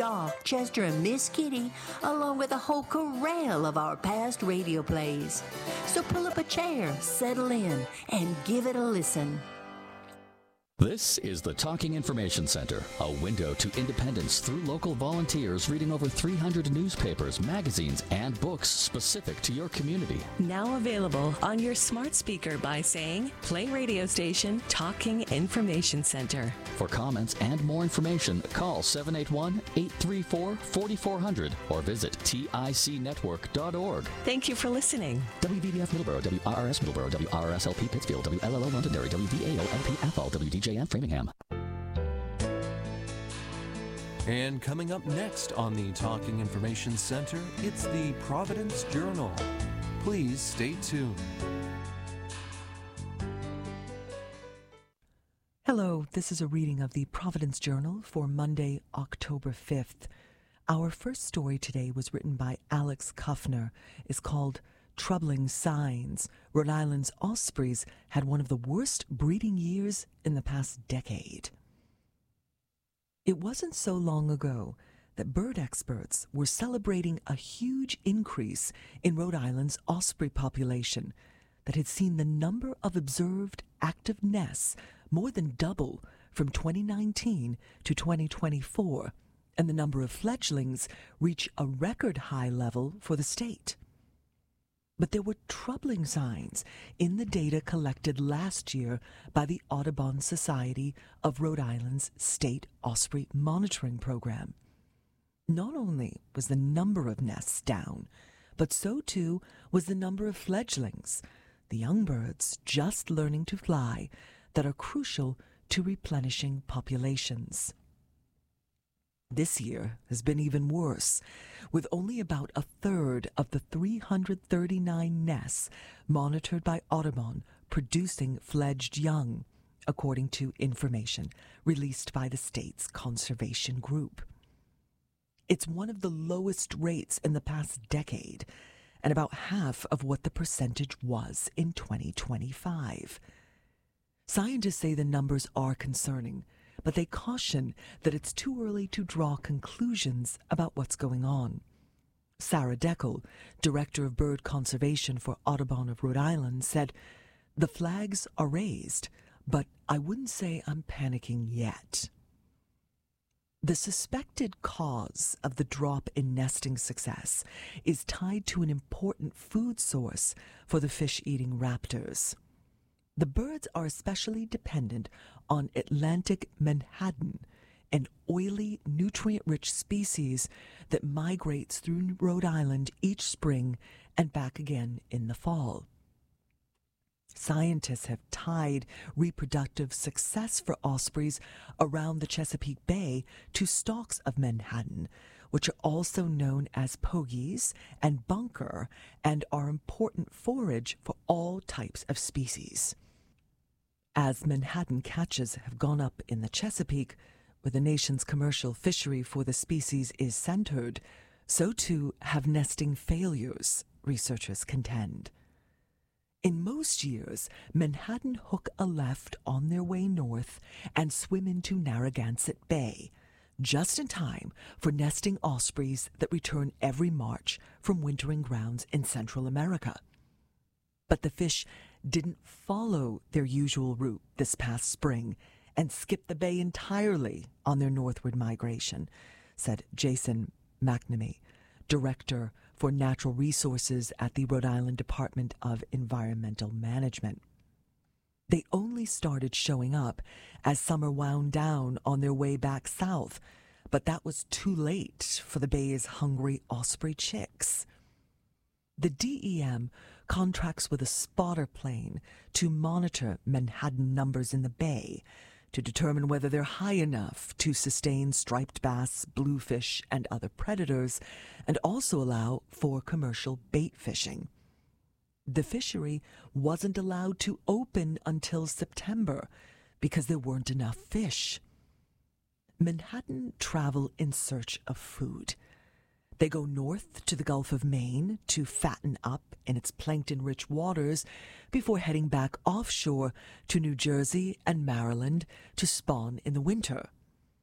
off Chester and Miss Kitty, along with a whole corral of our past radio plays. So pull up a chair, settle in, and give it a listen. This is the Talking Information Center, a window to independence through local volunteers reading over 300 newspapers, magazines, and books specific to your community. Now available on your smart speaker by saying, play radio station Talking Information Center. For comments and more information, call 781-834-4400 or visit ticnetwork.org. Thank you for listening. WVBF Middleborough, WRRS Middleborough, WRSLP Pittsfield, WLLO Londonderry, WVAO-LP Athol, WDJN Framingham. And coming up next on the Talking Information Center, it's the Providence Journal. Please stay tuned. Hello, this is a reading of the Providence Journal for Monday, October 5th. Our first story today was written by Alex Kuffner. It's called Troubling Signs. Rhode Island's ospreys had one of the worst breeding years in the past decade. It wasn't so long ago that bird experts were celebrating a huge increase in Rhode Island's osprey population that had seen the number of observed active nests more than double from 2019 to 2024, and the number of fledglings reach a record high level for the state. But there were troubling signs in the data collected last year by the Audubon Society of Rhode Island's State Osprey Monitoring Program. Not only was the number of nests down, but so too was the number of fledglings, the young birds just learning to fly that are crucial to replenishing populations. This year has been even worse, with only about a third of the 339 nests monitored by Audubon producing fledged young, according to information released by the state's conservation group. It's one of the lowest rates in the past decade, and about half of what the percentage was in 2025. Scientists say the numbers are concerning, but they caution that it's too early to draw conclusions about what's going on. Sarah Deckel, Director of Bird Conservation for Audubon of Rhode Island, said, "The flags are raised, but I wouldn't say I'm panicking yet." The suspected cause of the drop in nesting success is tied to an important food source for the fish-eating raptors. The birds are especially dependent on Atlantic menhaden, an oily, nutrient-rich species that migrates through Rhode Island each spring and back again in the fall. Scientists have tied reproductive success for ospreys around the Chesapeake Bay to stalks of menhaden, which are also known as pogies and bunker and are important forage for all types of species. As menhaden catches have gone up in the Chesapeake, where the nation's commercial fishery for the species is centered, so too have nesting failures, researchers contend. In most years, menhaden hook a left on their way north and swim into Narragansett Bay, just in time for nesting ospreys that return every March from wintering grounds in Central America. But the fish didn't follow their usual route this past spring and skipped the bay entirely on their northward migration, said Jason McNamee, Director for Natural Resources at the Rhode Island Department of Environmental Management. They only started showing up as summer wound down on their way back south, but that was too late for the bay's hungry osprey chicks. The DEM contracts with a spotter plane to monitor menhaden numbers in the bay to determine whether they're high enough to sustain striped bass, bluefish, and other predators, and also allow for commercial bait fishing. The fishery wasn't allowed to open until September because there weren't enough fish. Menhaden travel in search of food. They go north to the Gulf of Maine to fatten up in its plankton-rich waters before heading back offshore to New Jersey and Maryland to spawn in the winter.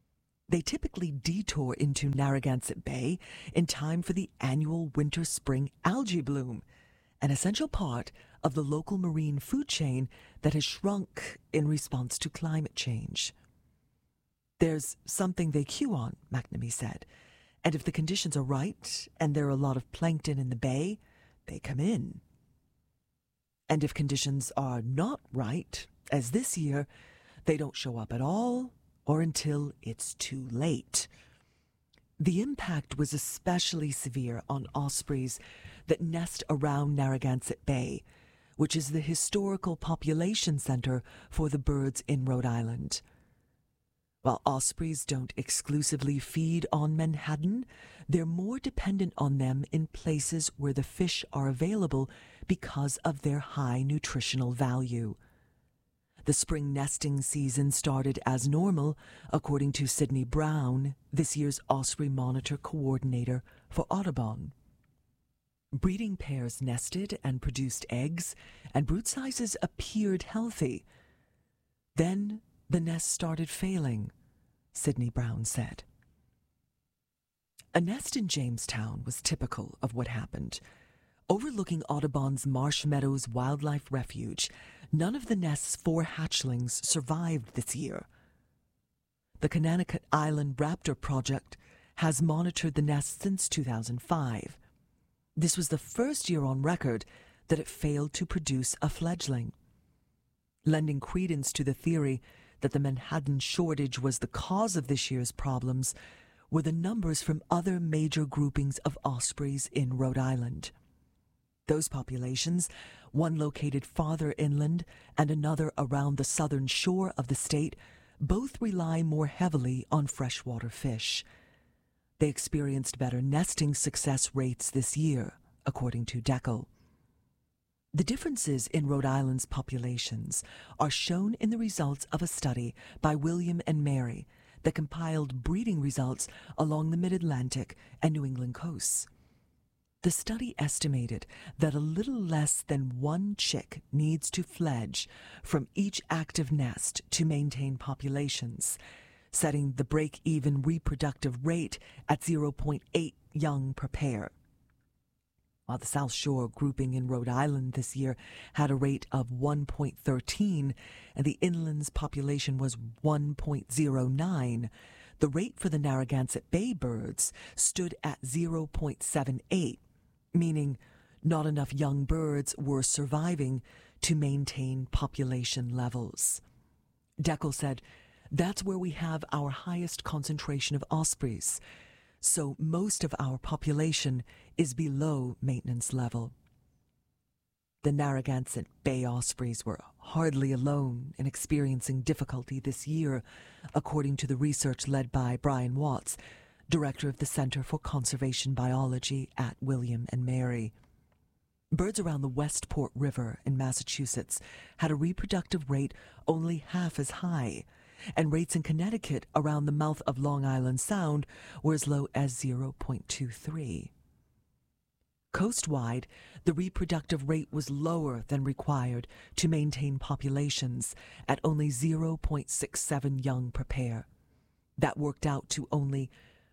They typically detour into Narragansett Bay in time for the annual winter-spring algae bloom, an essential part of the local marine food chain that has shrunk in response to climate change. There's something they queue on, McNamee said, and if the conditions are right and there are a lot of plankton in the bay, they come in. And if conditions are not right, as this year, they don't show up at all or until it's too late. The impact was especially severe on ospreys that nest around Narragansett Bay, which is the historical population center for the birds in Rhode Island. While ospreys don't exclusively feed on menhaden, they're more dependent on them in places where the fish are available because of their high nutritional value. The spring nesting season started as normal, according to Sydney Brown, this year's Osprey Monitor Coordinator for Audubon. Breeding pairs nested and produced eggs, and brood sizes appeared healthy. Then the nest started failing, Sydney Brown said. A nest in Jamestown was typical of what happened. Overlooking Audubon's Marsh Meadows Wildlife Refuge, none of the nest's 4 hatchlings survived this year. The Connecticut Island Raptor Project has monitored the nest since 2005. This was the first year on record that it failed to produce a fledgling. Lending credence to the theory that the menhaden shortage was the cause of this year's problems were the numbers from other major groupings of ospreys in Rhode Island. Those populations, one located farther inland and another around the southern shore of the state, both rely more heavily on freshwater fish. They experienced better nesting success rates this year, according to Deckel. The differences in Rhode Island's populations are shown in the results of a study by William and Mary that compiled breeding results along the Mid-Atlantic and New England coasts. The study estimated that a little less than 1 chick needs to fledge from each active nest to maintain populations, setting the break-even reproductive rate at 0.8 young per pair. While the South Shore grouping in Rhode Island this year had a rate of 1.13 and the inland's population was 1.09, the rate for the Narragansett Bay birds stood at 0.78, meaning not enough young birds were surviving to maintain population levels. Deckel said, "That's where we have our highest concentration of ospreys, so most of our population is below maintenance level." The Narragansett Bay ospreys were hardly alone in experiencing difficulty this year, according to the research led by Brian Watts, director of the Center for Conservation Biology at William and Mary. Birds around the Westport River in Massachusetts had a reproductive rate only half as high, and rates in Connecticut around the mouth of Long Island Sound were as low as 0.23. Coastwide, the reproductive rate was lower than required to maintain populations at only 0.67 young per pair. That worked out to only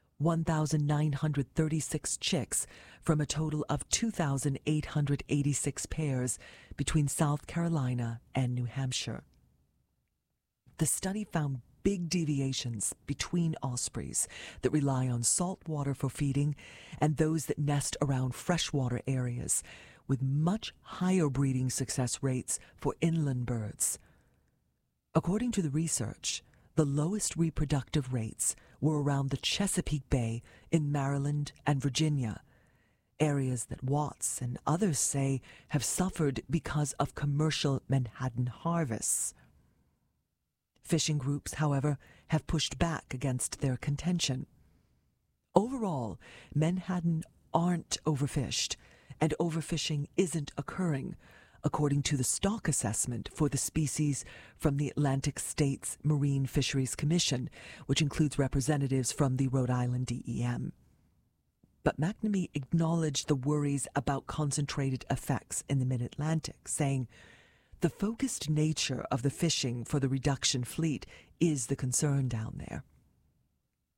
1,936 chicks from a total of 2,886 pairs between South Carolina and New Hampshire. The study found big deviations between ospreys that rely on salt water for feeding and those that nest around freshwater areas, with much higher breeding success rates for inland birds. According to the research, the lowest reproductive rates were around the Chesapeake Bay in Maryland and Virginia, areas that Watts and others say have suffered because of commercial menhaden harvests. Fishing groups, however, have pushed back against their contention. Overall, menhaden aren't overfished, and overfishing isn't occurring, according to the stock assessment for the species from the Atlantic States Marine Fisheries Commission, which includes representatives from the Rhode Island DEM. But McNamee acknowledged the worries about concentrated effects in the Mid-Atlantic, saying, "The focused nature of the fishing for the reduction fleet is the concern down there."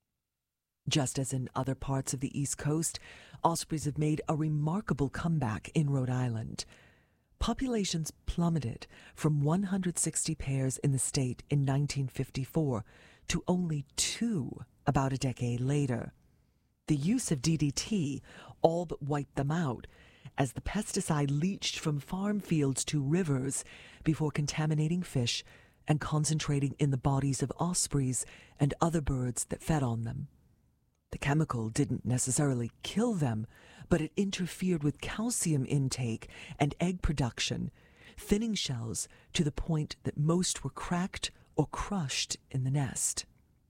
Just as in other parts of the East Coast, ospreys have made a remarkable comeback in Rhode Island. Populations plummeted from 160 pairs in the state in 1954 to only 2 about a decade later. The use of DDT all but wiped them out, as the pesticide leached from farm fields to rivers before contaminating fish and concentrating in the bodies of ospreys and other birds that fed on them. The chemical didn't necessarily kill them, but it interfered with calcium intake and egg production, thinning shells to the point that most were cracked or crushed in the nest.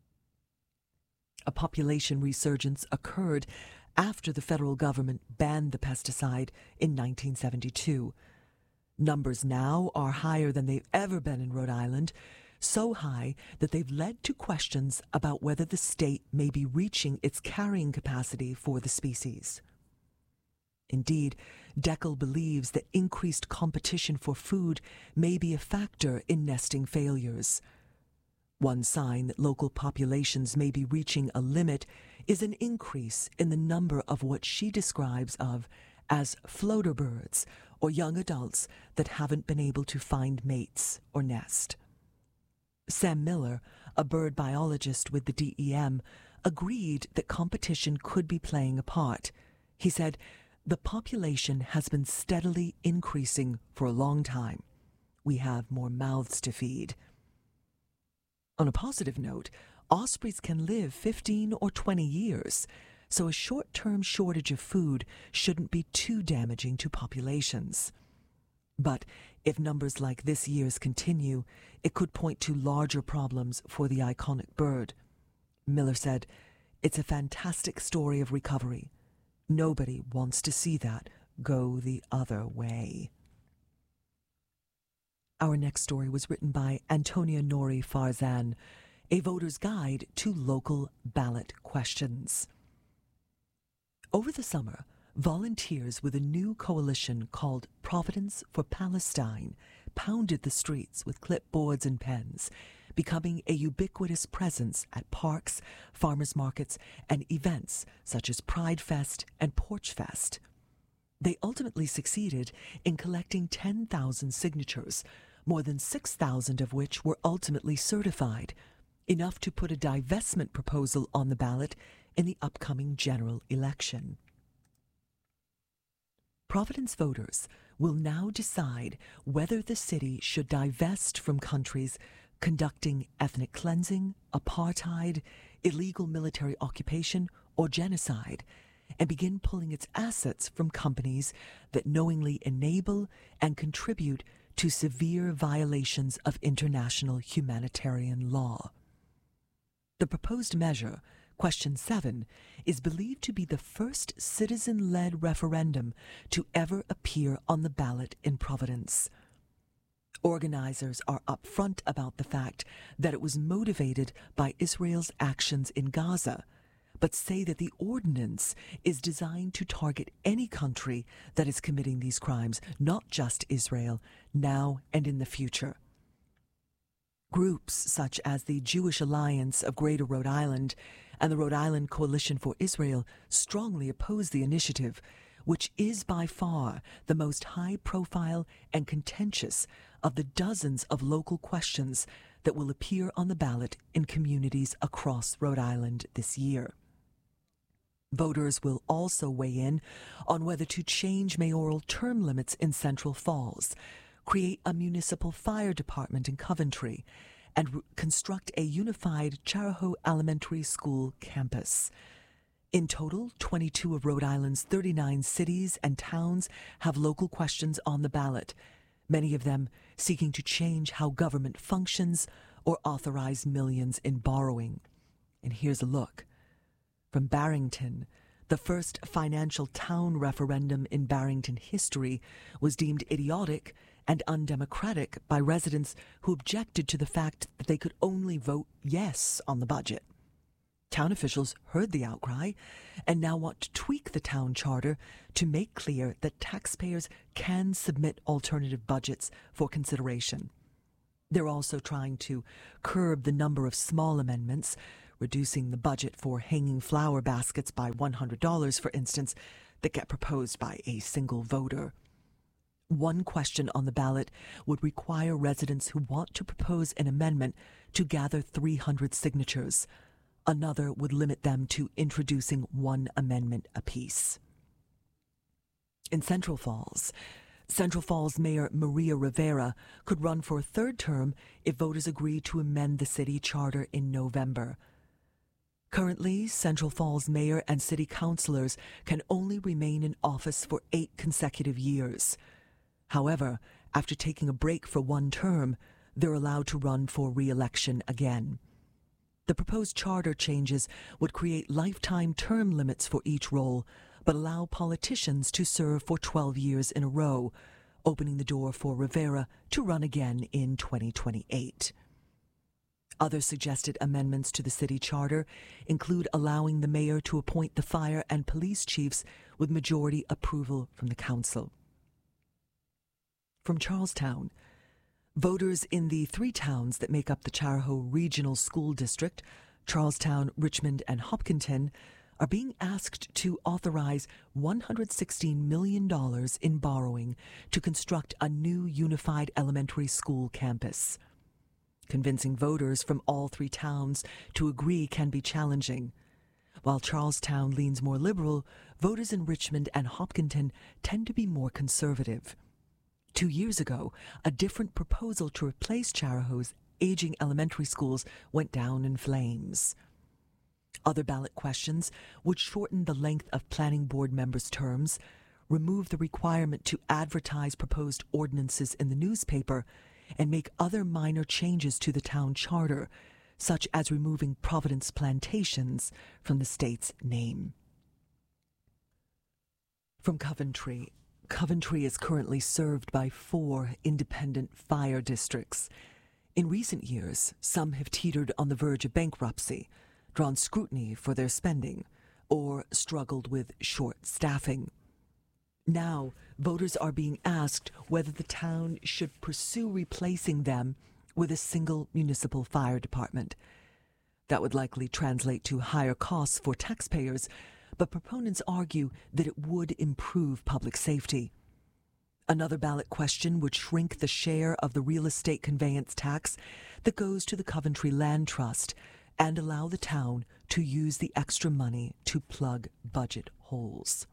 A population resurgence occurred after the federal government banned the pesticide in 1972. Numbers now are higher than they've ever been in Rhode Island, so high that they've led to questions about whether the state may be reaching its carrying capacity for the species. Indeed, Deckel believes that increased competition for food may be a factor in nesting failures. One sign that local populations may be reaching a limit is an increase in the number of what she describes as floater birds, or young adults that haven't been able to find mates or nest. Sam Miller, a bird biologist with the DEM, agreed that competition could be playing a part. He said, "The population has been steadily increasing for a long time. We have more mouths to feed." On a positive note, ospreys can live 15 or 20 years, so a short-term shortage of food shouldn't be too damaging to populations. But if numbers like this year's continue, it could point to larger problems for the iconic bird. Miller said, "It's a fantastic story of recovery. Nobody wants to see that go the other way." Our next story was written by Antonia Nori Farzan, a voter's guide to local ballot questions. Over the summer, volunteers with a new coalition called Providence for Palestine pounded the streets with clipboards and pens, becoming a ubiquitous presence at parks, farmers markets, and events such as Pride Fest and Porch Fest. They ultimately succeeded in collecting 10,000 signatures, more than 6,000 of which were ultimately certified, enough to put a divestment proposal on the ballot in the upcoming general election. Providence voters will now decide whether the city should divest from countries conducting ethnic cleansing, apartheid, illegal military occupation, or genocide, and begin pulling its assets from companies that knowingly enable and contribute to severe violations of international humanitarian law. The proposed measure, Question 7, is believed to be the first citizen-led referendum to ever appear on the ballot in Providence. Organizers are upfront about the fact that it was motivated by Israel's actions in Gaza, but say that the ordinance is designed to target any country that is committing these crimes, not just Israel, now and in the future. Groups such as the Jewish Alliance of Greater Rhode Island and the Rhode Island Coalition for Israel strongly oppose the initiative, which is by far the most high-profile and contentious of the dozens of local questions that will appear on the ballot in communities across Rhode Island this year. Voters will also weigh in on whether to change mayoral term limits in Central Falls, create a municipal fire department in Coventry, and construct a unified Charahoe Elementary School campus. In total, 22 of Rhode Island's 39 cities and towns have local questions on the ballot, many of them seeking to change how government functions or authorize millions in borrowing. And here's a look. From Barrington, the first financial town referendum in Barrington history was deemed idiotic and undemocratic by residents who objected to the fact that they could only vote yes on the budget. Town officials heard the outcry and now want to tweak the town charter to make clear that taxpayers can submit alternative budgets for consideration. They're also trying to curb the number of small amendments, reducing the budget for hanging flower baskets by $100, for instance, that get proposed by a single voter. One question on the ballot would require residents who want to propose an amendment to gather 300 signatures. Another would limit them to introducing one amendment apiece. In Central Falls Mayor Maria Rivera could run for a third term if voters agree to amend the city charter in November. Currently, Central Falls mayor and city councilors can only remain in office for 8 consecutive years. However, after taking a break for one term, they're allowed to run for re-election again. The proposed charter changes would create lifetime term limits for each role, but allow politicians to serve for 12 years in a row, opening the door for Rivera to run again in 2028. Other suggested amendments to the city charter include allowing the mayor to appoint the fire and police chiefs with majority approval from the council. From Charlestown, voters in the 3 towns that make up the Charahoe Regional School District, Charlestown, Richmond, and Hopkinton, are being asked to authorize $116 million in borrowing to construct a new unified elementary school campus. Convincing voters from all 3 towns to agree can be challenging. While Charlestown leans more liberal, voters in Richmond and Hopkinton tend to be more conservative. 2 years ago, a different proposal to replace Charahoe's aging elementary schools went down in flames. Other ballot questions would shorten the length of planning board members' terms, remove the requirement to advertise proposed ordinances in the newspaper, and make other minor changes to the town charter, such as removing Providence Plantations from the state's name. From Coventry, Coventry is currently served by 4 independent fire districts. In recent years, some have teetered on the verge of bankruptcy, drawn scrutiny for their spending, or struggled with short staffing. Now, voters are being asked whether the town should pursue replacing them with a single municipal fire department. That would likely translate to higher costs for taxpayers, but proponents argue that it would improve public safety. Another ballot question would shrink the share of the real estate conveyance tax that goes to the Coventry Land Trust and allow the town to use the extra money to plug budget holes.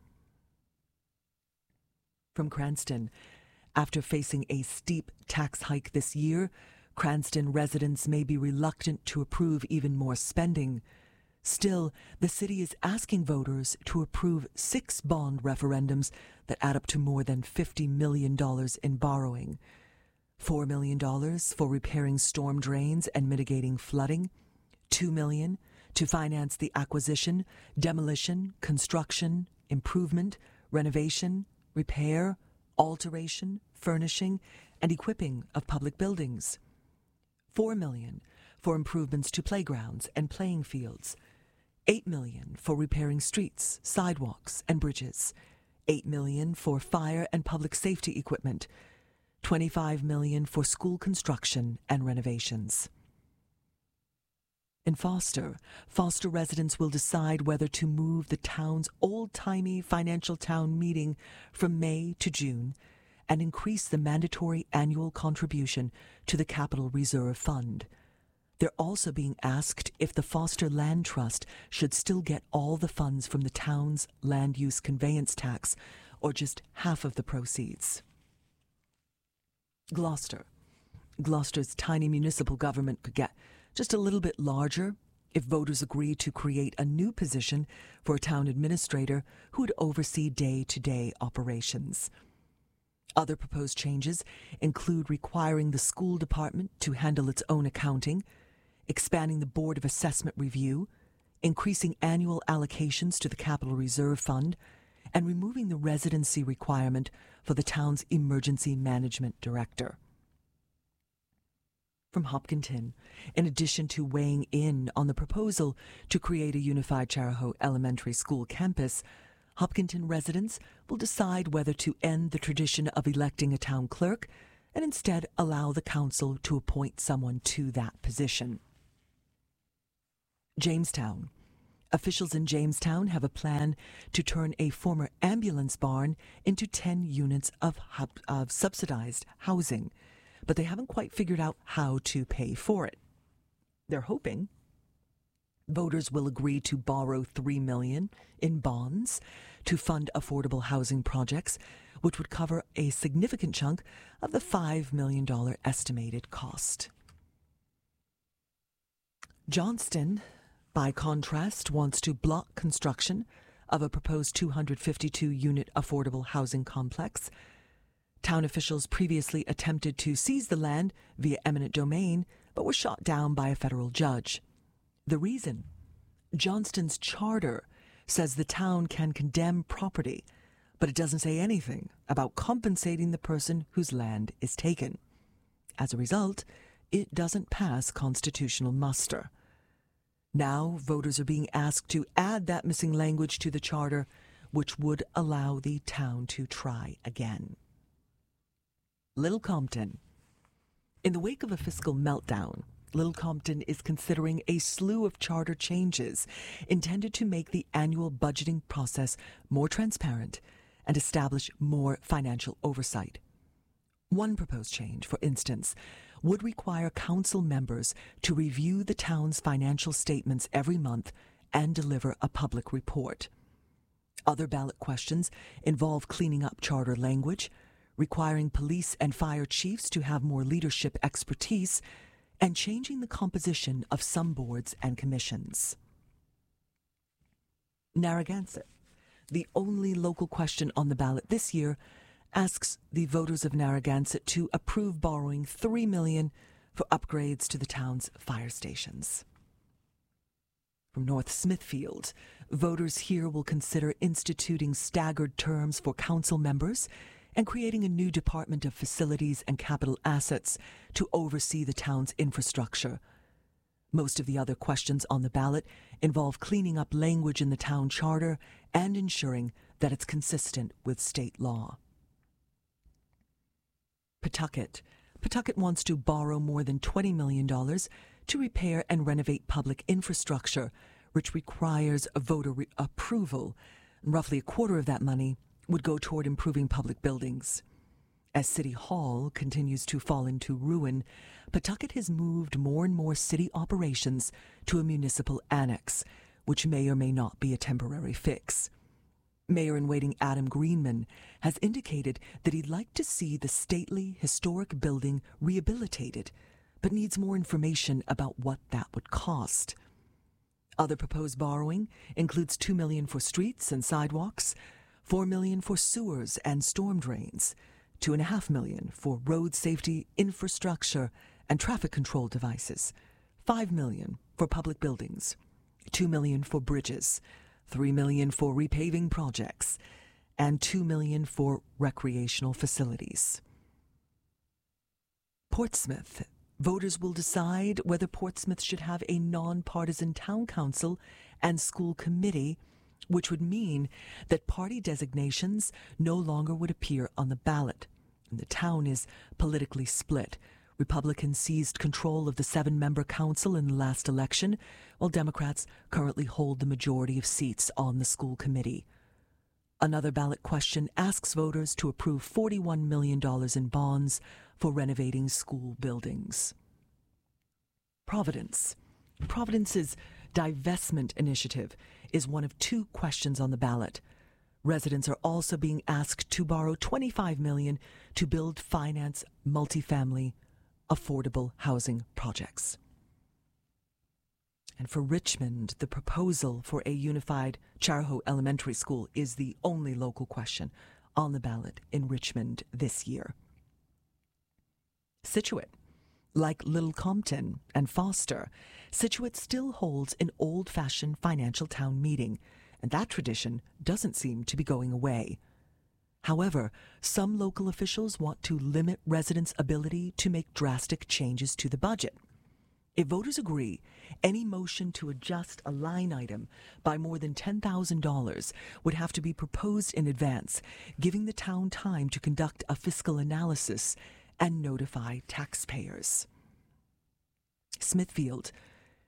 From Cranston, after facing a steep tax hike this year, Cranston residents may be reluctant to approve even more spending. Still, the city is asking voters to approve 6 bond referendums that add up to more than $50 million in borrowing. $4 million for repairing storm drains and mitigating flooding, $2 million to finance the acquisition, demolition, construction, improvement, renovation, repair, alteration, furnishing, and equipping of public buildings. $4 million for improvements to playgrounds and playing fields. $8 million for repairing streets, sidewalks, and bridges. $8 million for fire and public safety equipment. $25 million for school construction and renovations. In Foster residents will decide whether to move the town's old-timey financial town meeting from May to June and increase the mandatory annual contribution to the Capital Reserve Fund. They're also being asked if the Foster Land Trust should still get all the funds from the town's land use conveyance tax or just half of the proceeds. Gloucester's tiny municipal government could get just a little bit larger if voters agree to create a new position for a town administrator who would oversee day-to-day operations. Other proposed changes include requiring the school department to handle its own accounting, expanding the Board of Assessment Review, increasing annual allocations to the Capital Reserve Fund, and removing the residency requirement for the town's emergency management director. From Hopkinton, in addition to weighing in on the proposal to create a unified Charahoe Elementary School campus, Hopkinton residents will decide whether to end the tradition of electing a town clerk and instead allow the council to appoint someone to that position. Jamestown. Officials in Jamestown have a plan to turn a former ambulance barn into 10 units of subsidized housing, but they haven't quite figured out how to pay for it. They're hoping voters will agree to borrow $3 million in bonds to fund affordable housing projects, which would cover a significant chunk of the $5 million estimated cost. Johnston, by contrast, wants to block construction of a proposed 252-unit affordable housing complex. Town officials previously attempted to seize the land via eminent domain, but were shot down by a federal judge. The reason? Johnston's charter says the town can condemn property, but it doesn't say anything about compensating the person whose land is taken. As a result, it doesn't pass constitutional muster. Now, voters are being asked to add that missing language to the charter, which would allow the town to try again. Little Compton. In the wake of a fiscal meltdown, Little Compton is considering a slew of charter changes intended to make the annual budgeting process more transparent and establish more financial oversight. One proposed change, for instance, would require council members to review the town's financial statements every month and deliver a public report. Other ballot questions involve cleaning up charter language, requiring police and fire chiefs to have more leadership expertise, and changing the composition of some boards and commissions. Narragansett, the only local question on the ballot this year, asks the voters of Narragansett to approve borrowing $3 million for upgrades to the town's fire stations. From North Smithfield, voters here will consider instituting staggered terms for council members and creating a new Department of Facilities and Capital Assets to oversee the town's infrastructure. Most of the other questions on the ballot involve cleaning up language in the town charter and ensuring that it's consistent with state law. Pawtucket. Pawtucket wants to borrow more than $20 million to repair and renovate public infrastructure, which requires voter approval. Roughly a quarter of that money would go toward improving public buildings. As City Hall continues to fall into ruin, Pawtucket has moved more and more city operations to a municipal annex, which may or may not be a temporary fix. Mayor-in-waiting Adam Greenman has indicated that he'd like to see the stately, historic building rehabilitated, but needs more information about what that would cost. Other proposed borrowing includes $2 million for streets and sidewalks, $4 million for sewers and storm drains, $2.5 million for road safety, infrastructure, and traffic control devices, $5 million for public buildings, $2 million for bridges, $3 million for repaving projects, and $2 million for recreational facilities. Portsmouth. Voters will decide whether Portsmouth should have a nonpartisan town council and school committee, which would mean that party designations no longer would appear on the ballot. The town is politically split. Republicans seized control of the 7-member council in the last election, while Democrats currently hold the majority of seats on the school committee. Another ballot question asks voters to approve $41 million in bonds for renovating school buildings. Providence. Providence's divestment initiative is one of 2 questions on the ballot. Residents are also being asked to borrow $25 million to build, finance multifamily affordable housing projects. And for Richmond, the proposal for a unified Charahoe Elementary School is the only local question on the ballot in Richmond this year. Scituate. Like Little Compton and Foster, Scituate still holds an old-fashioned financial town meeting, and that tradition doesn't seem to be going away. However, some local officials want to limit residents' ability to make drastic changes to the budget. If voters agree, any motion to adjust a line item by more than $10,000 would have to be proposed in advance, giving the town time to conduct a fiscal analysis and notify taxpayers. Smithfield.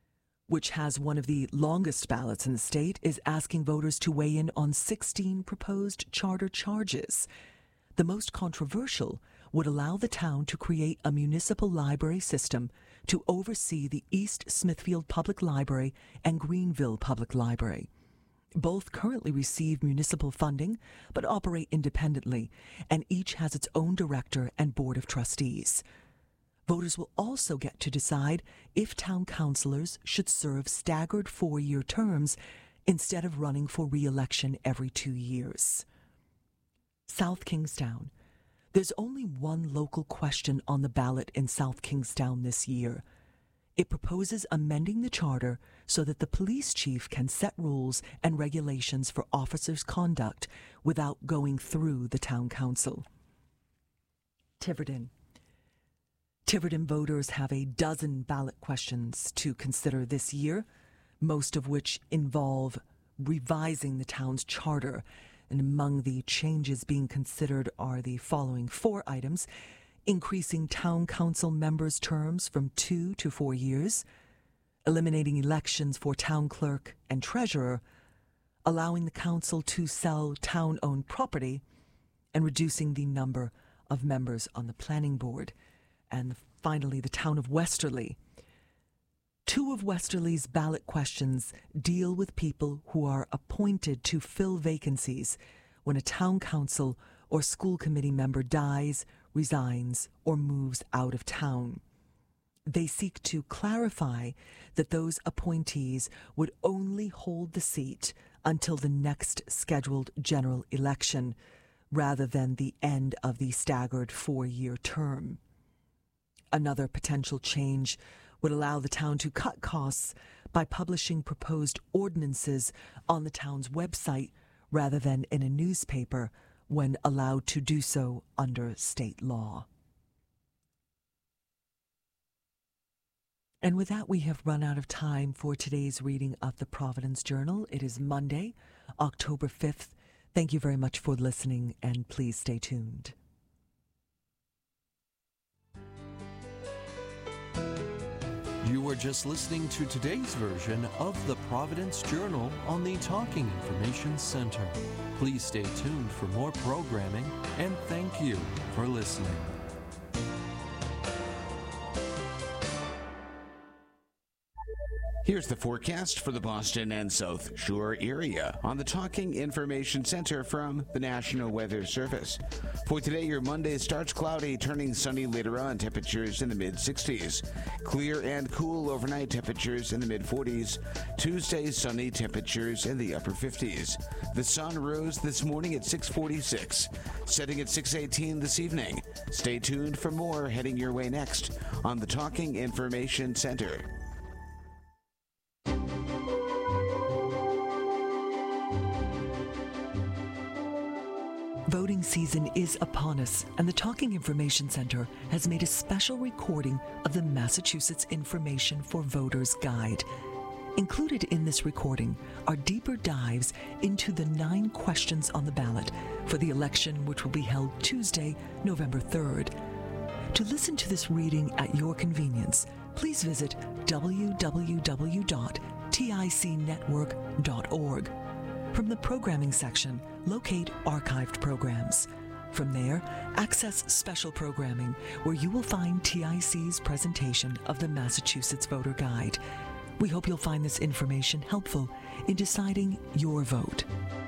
which has one of the longest ballots in the state, is asking voters to weigh in on 16 proposed charter charges. The most controversial would allow the town to create a municipal library system to oversee the East Smithfield Public Library and Greenville Public Library. Both currently receive municipal funding but operate independently, and each has its own director and board of trustees. Voters will also get to decide if town councillors should serve staggered 4-year terms instead of running for re-election every 2 years. South Kingstown. There's only one local question on the ballot in South Kingstown this year. It proposes amending the charter so that the police chief can set rules and regulations for officers' conduct without going through the town council. Tiverton. Tiverton voters have a dozen ballot questions to consider this year, most of which involve revising the town's charter. And among the changes being considered are the following 4 items: increasing town council members' terms from 2 to 4 years, eliminating elections for town clerk and treasurer, allowing the council to sell town-owned property, and reducing the number of members on the planning board. And finally, the town of Westerly. 2 of Westerly's ballot questions deal with people who are appointed to fill vacancies when a town council or school committee member dies, resigns, or moves out of town. They seek to clarify that those appointees would only hold the seat until the next scheduled general election, rather than the end of the staggered 4-year term. Another potential change would allow the town to cut costs by publishing proposed ordinances on the town's website rather than in a newspaper when allowed to do so under state law. And with that, we have run out of time for today's reading of the Providence Journal. It is Monday, October 5th. Thank you very much for listening, and please stay tuned. You were just listening to today's version of the Providence Journal on the Talking Information Center. Please stay tuned for more programming, and thank you for listening. Here's the forecast for the Boston and South Shore area on the Talking Information Center from the National Weather Service. For today, your Monday starts cloudy, turning sunny later on, temperatures in the mid-60s. Clear and cool overnight, temperatures in the mid-40s. Tuesday, sunny, temperatures in the upper 50s. The sun rose this morning at 6:46, setting at 6:18 this evening. Stay tuned for more heading your way next on the Talking Information Center. Voting season is upon us, and the Talking Information Center has made a special recording of the Massachusetts Information for Voters Guide. Included in this recording are deeper dives into the 9 questions on the ballot for the election, which will be held Tuesday, November 3rd. To listen to this reading at your convenience, please visit www.ticnetwork.org. From the programming section, locate archived programs. From there, access special programming, where you will find TIC's presentation of the Massachusetts Voter Guide. We hope you'll find this information helpful in deciding your vote.